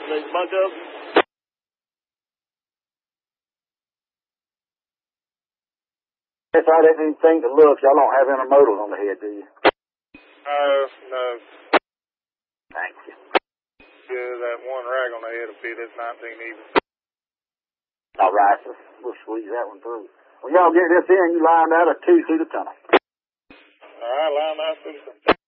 There's a bunch of them. If I didn't even think to look, y'all don't have intermodals on the head, do you? No. Thank you. Yeah, that one rag on the head will fit. It's 19 even. All right, so we'll squeeze that one through. When y'all get this in, you line that a 2 through the tunnel. All right, line that through.